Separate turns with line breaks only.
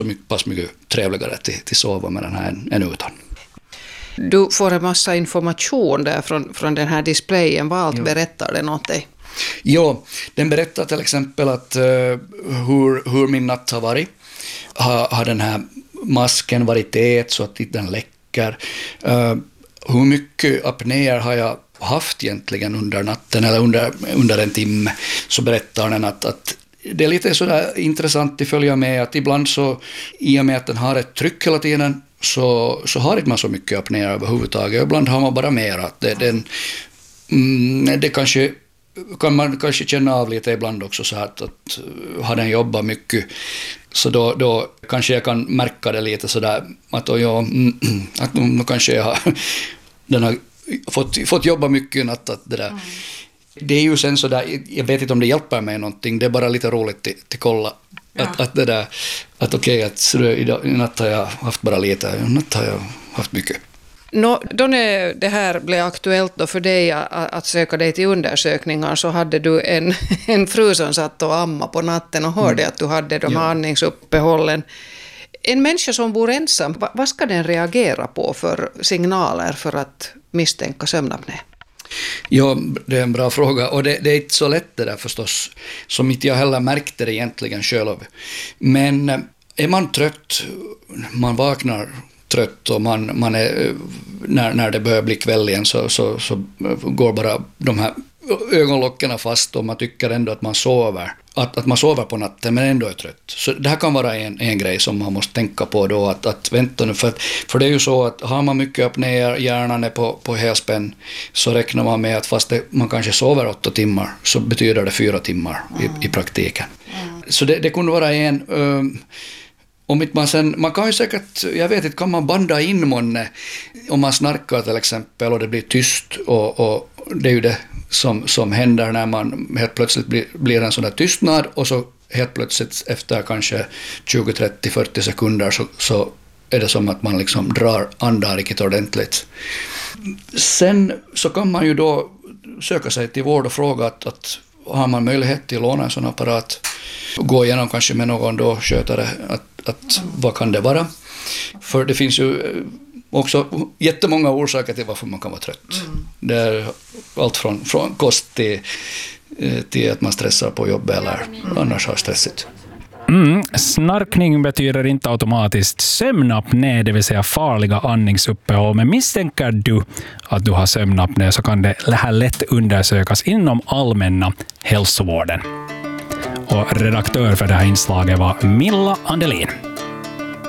pass mycket trevligare till sova med den här än utan.
Du får en massa information där från den här displayen. Vad allt berättar den åt dig?
Ja, den berättar till exempel att hur min natt har varit. Har den här masken varit tät så att den läcker? Hur mycket apnéer har jag haft egentligen under natten eller under en timme? Så berättar den att det är lite sådär intressant att följa med att ibland så i och med att den har ett tryck hela tiden så har inte man så mycket apnéer överhuvudtaget. Ibland har man bara mer att det kanske kan man kanske känna av lite ibland också så att har den jobbat mycket så då kanske jag kan märka det lite sådär att nu kanske den har fått jobba mycket natt att det där. Det är ju sen sådär, jag vet inte om det hjälper mig någonting, det är bara lite roligt till kolla att det där att okej, att i natt har jag haft bara lite, i natt har jag haft mycket.
Då när det här blev aktuellt då för dig att söka dig till undersökningar så hade du en fru som satt och amma på natten och hörde att du hade de här andningsuppehållen. En människa som bor ensam, vad ska den reagera på för signaler för att misstänka sömnapné?
Ja, det är en bra fråga och det är inte så lätt det där förstås, som inte jag heller märkte det egentligen själv. Men är man trött, man vaknar trött och man är, när det börjar bli kväll igen så går bara de här ögonlocken fast och man tycker ändå att man sover. Att man sover på natten men ändå är trött. Så det här kan vara en grej som man måste tänka på då, att vänta nu. För det är ju så att har man mycket apnéer, hjärnan är på helspänn, så räknar man med att fast man kanske sover 8 timmar så betyder det 4 timmar i praktiken. Så det kunde vara om inte man kan ju säkert, jag vet inte, kan man banda in månne om man snarkar till exempel och det blir tyst och det är ju det som händer när man helt plötsligt blir en sån där tystnad och så helt plötsligt efter kanske 20, 30, 40 sekunder så är det som att man liksom drar andar riktigt ordentligt. Sen så kan man ju då söka sig till vård och fråga att har man möjlighet till att låna en sån apparat och gå igenom kanske med någon då skötare att vad kan det vara? För det finns ju också jättemånga orsaker till varför man kan vara trött. Det är allt från kost till att man stressar på jobbet eller annars har stressigt.
Snarkning betyder inte automatiskt sömnapné, det vill säga farliga andningsuppehåll. Men misstänker du att du har sömnapné så kan det här lätt undersökas inom allmänna hälsovården. Och redaktör för det här inslaget var Milla Andelin.